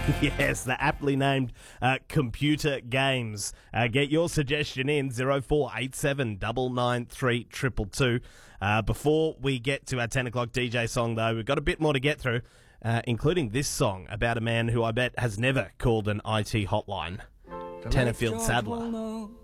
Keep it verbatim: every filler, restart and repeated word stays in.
Yes, the aptly named uh, computer games. Uh, get your suggestion in zero four eight seven nine nine three two two two. Uh, before we get to our ten o'clock D J song, though, we've got a bit more to get through, uh, including this song about a man who I bet has never called an I T hotline. Tennerfield Sadler.